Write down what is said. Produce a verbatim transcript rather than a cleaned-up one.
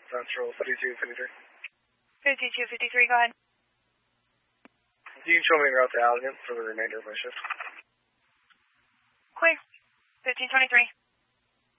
Central fifty-two fifty-three. fifty-two fifty-three, go ahead. You can show me the route to Allegan for the remainder of my shift. Clear. fifteen twenty-three.